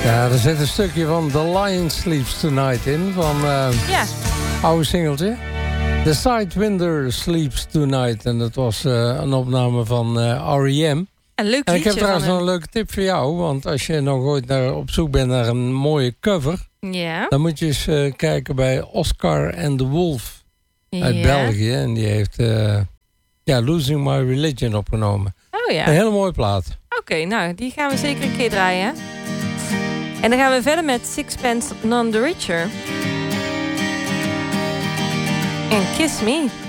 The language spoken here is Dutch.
Ja, er zit een stukje van The Lion Sleeps Tonight in. Van oude singeltje. The Sidewinder Sleeps Tonight. En dat was een opname van R.E.M. Een leuk en ik heb liedje trouwens van nog een leuke tip voor jou. Want als je nog ooit op zoek bent naar een mooie cover... dan moet je eens kijken bij Oscar and the Wolf uit België. En die heeft Losing My Religion opgenomen. Oh ja. Een hele mooie plaat. Oké, nou, die gaan we zeker een keer draaien. En dan gaan we verder met Sixpence None the Richer. En Kiss Me.